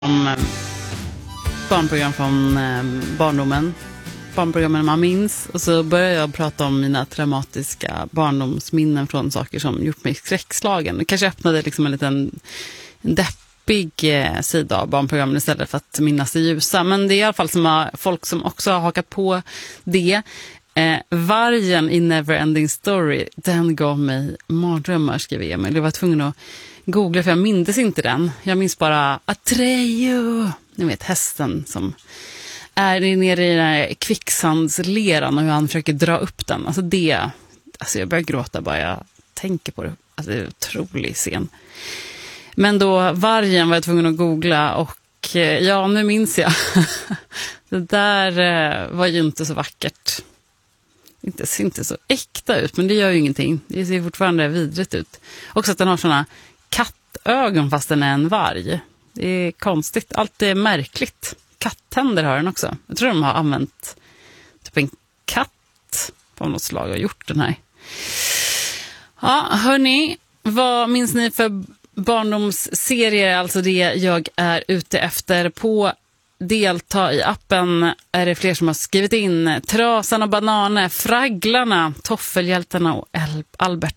om barnprogram från barndomen. Barnprogrammen man minns. Och så börjar jag prata om mina traumatiska barndomsminnen från saker som gjort mig skräckslagen. Det kanske öppnade liksom en liten deppig sida av barnprogrammen istället för att minnas det ljusa. Men det är i alla fall folk som också har hakat på det. Vargen i Neverending Story, den gav mig mardrömmar, skriver Emil. Jag var tvungen att googla för jag minns inte den. Jag minns bara Atreyu, ni vet hästen som är nere i den här kvicksandsleran och hur han försöker dra upp den. Alltså jag börjar gråta bara jag tänker på det. Alltså det är en otrolig scen. Men då vargen var jag tvungen att googla och ja, nu minns jag. Det där var ju inte så vackert. Det ser inte så äkta ut, men det gör ju ingenting. Det ser fortfarande vidrigt ut. Också att den har såna kattögon fast den är en varg. Det är konstigt. Allt är märkligt. Kattänder har den också. Jag tror de har använt typ en katt på något slag och gjort den här. Ja, hörni. Vad minns ni för barndomsserier? Alltså det jag är ute efter på delta i appen är det fler som har skrivit in Trasan och Bananer, Fragglarna, Toffelhjältarna och Albert